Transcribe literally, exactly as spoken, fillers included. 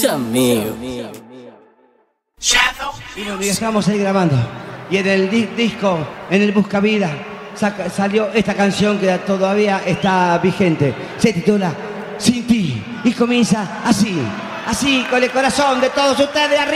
sea mío. Y bueno, ya estamos ahí grabando. Y en el di disco, en el Busca Vida, saca, salió esta canción que todavía está vigente. Se titula Sin Ti. Y comienza así, así, con el corazón de todos ustedes arriba.